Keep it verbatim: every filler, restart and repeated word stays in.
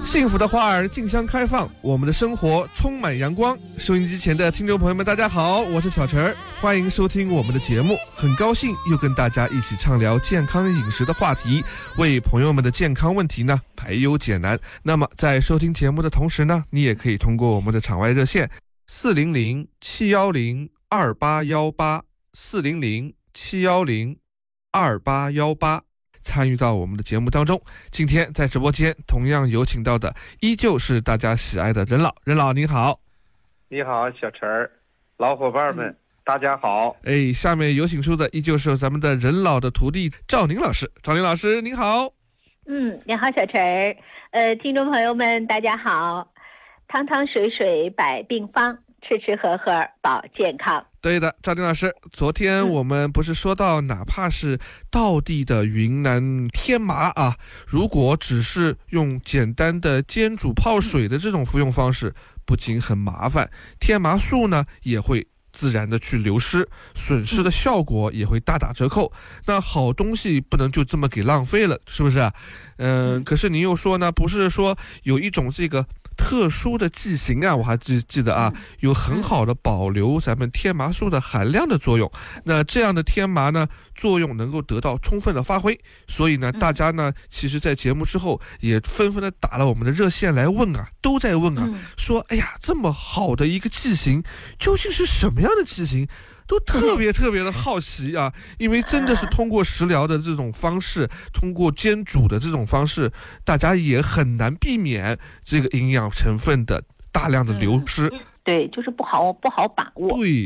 幸福的花儿竞相开放，我们的生活充满阳光。收音机前的听众朋友们，大家好，我是小陈儿，欢迎收听我们的节目。很高兴又跟大家一起畅聊健康饮食的话题，为朋友们的健康问题呢排忧解难。那么在收听节目的同时呢，你也可以通过我们的场外热线四零零七幺零二八幺八四零零七幺零二八幺八参与到我们的节目当中。今天在直播间同样有请到的依旧是大家喜爱的任老。任老您好。 你好小陈儿，老伙伴们、嗯、大家好。 哎，下面有请出的依旧是咱们的任老的徒弟赵宁老师。赵宁老师您好。 嗯，你好小陈儿，呃，听众朋友们大家好。汤汤水水百病方，吃吃喝喝保健康。 对的，赵宁老师，昨天我们不是说到，哪怕是道地的云南天麻啊，如果只是用简单的煎煮泡水的这种服用方式，不仅很麻烦，天麻素呢也会自然的去流失，损失的效果也会大打折扣。那好东西不能就这么给浪费了，是不是？嗯、呃，可是您又说呢，不是说有一种这个特殊的剂型啊，我还记记得啊，有很好的保留咱们天麻素的含量的作用。那这样的天麻呢，作用能够得到充分的发挥。所以呢，大家呢，其实在节目之后也纷纷的打了我们的热线来问啊，都在问啊，说哎呀，这么好的一个剂型，究竟是什么样的剂型？都特别特别的好奇啊，因为真的是通过食疗的这种方式，通过煎煮的这种方式，大家也很难避免这个营养成分的大量的流失。 对，就是不好不好把握。 对。